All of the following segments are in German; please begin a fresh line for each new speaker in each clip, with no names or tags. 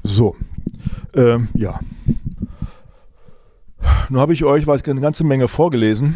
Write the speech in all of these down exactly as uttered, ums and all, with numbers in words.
So, ähm, ja. Nun habe ich euch was, eine ganze Menge vorgelesen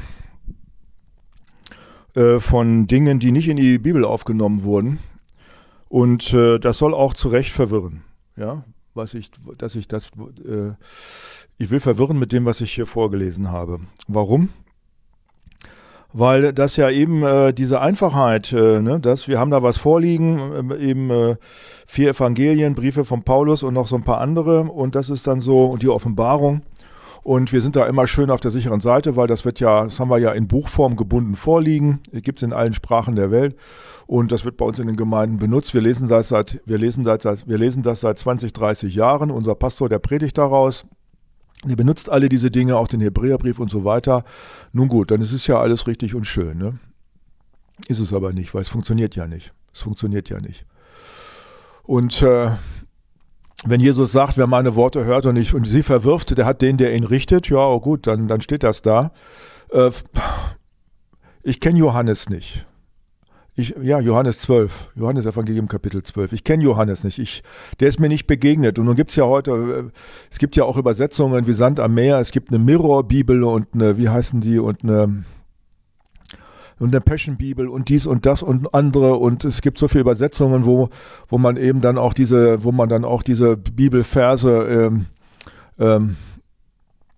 äh, von Dingen, die nicht in die Bibel aufgenommen wurden. Und äh, das soll auch zu Recht verwirren. Ja, was ich, dass ich das, äh, ich will verwirren mit dem, was ich hier vorgelesen habe. Warum? Weil das ja eben äh, diese Einfachheit, äh, ne, dass wir haben da was vorliegen, äh, eben äh, vier Evangelien, Briefe von Paulus und noch so ein paar andere und das ist dann so, und die Offenbarung. Und wir sind da immer schön auf der sicheren Seite, weil das wird ja, das haben wir ja in Buchform gebunden vorliegen, gibt es in allen Sprachen der Welt und das wird bei uns in den Gemeinden benutzt. Wir lesen das seit, wir lesen das seit, wir lesen das seit zwanzig, dreißig Jahren. Unser Pastor, der predigt daraus. Der benutzt alle diese Dinge, auch den Hebräerbrief und so weiter. Nun gut, dann ist es ja alles richtig und schön, ne? Ist es aber nicht, weil es funktioniert ja nicht. Es funktioniert ja nicht. Und äh, wenn Jesus sagt, wer meine Worte hört und, ich, und sie verwirft, der hat den, der ihn richtet, ja, oh gut, dann, dann steht das da. Äh, ich kenne Johannes nicht. Ich, ja, Johannes zwölf, Johannes Evangelium Kapitel zwölf. Ich kenne Johannes nicht, ich, der ist mir nicht begegnet. Und nun gibt es ja heute, es gibt ja auch Übersetzungen wie Sand am Meer, es gibt eine Mirror-Bibel und eine, wie heißen die, und eine, und eine Passion-Bibel und dies und das und andere. Und es gibt so viele Übersetzungen, wo, wo man eben dann auch diese, wo man dann auch diese Bibelverse ähm, ähm,